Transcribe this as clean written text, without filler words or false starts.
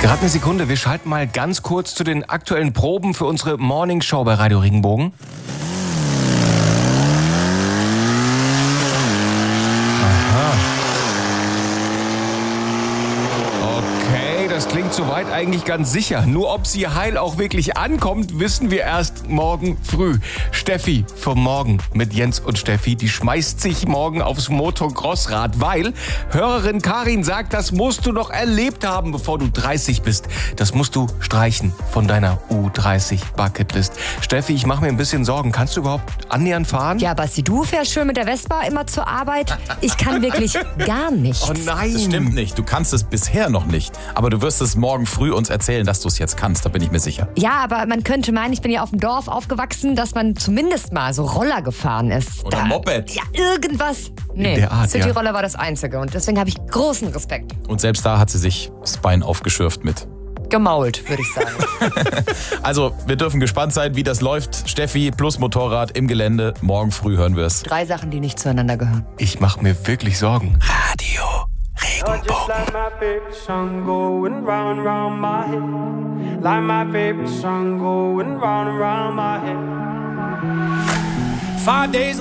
Gerade eine Sekunde, wir schalten mal ganz kurz zu den aktuellen Proben für unsere Morning Show bei Radio Regenbogen. Das klingt soweit eigentlich ganz sicher. Nur ob sie heil auch wirklich ankommt, wissen wir erst morgen früh. Steffi vom Morgen mit Jens und Steffi, die schmeißt sich morgen aufs Motocrossrad, weil Hörerin Karin sagt, das musst du noch erlebt haben, bevor du 30 bist. Das musst du streichen von deiner U30 Bucketlist. Steffi, ich mache mir ein bisschen Sorgen. Kannst du überhaupt annähernd fahren? Ja, Basti, du fährst schön mit der Vespa immer zur Arbeit. Ich kann wirklich gar nichts. Oh nein. Das stimmt nicht. Du kannst es bisher noch nicht. Aber du wirst es morgen früh uns erzählen, dass du es jetzt kannst. Da bin ich mir sicher. Ja, aber man könnte meinen, ich bin ja auf dem Dorf aufgewachsen, dass man zumindest mal so Roller gefahren ist. Oder Moped. Ja, irgendwas. Nee, der Art, Cityroller war das Einzige. Und deswegen habe ich großen Respekt. Und selbst da hat sie sich das Bein aufgeschürft mit. Gemault, würde ich sagen. Also, wir dürfen gespannt sein, wie das läuft. Steffi plus Motorrad im Gelände. Morgen früh hören wir es. 3 Sachen, die nicht zueinander gehören. Ich mache mir wirklich Sorgen. Radio Regenbogen. Just like my favorite song going round and round my head. Like my favorite song going round and round my head. 5 days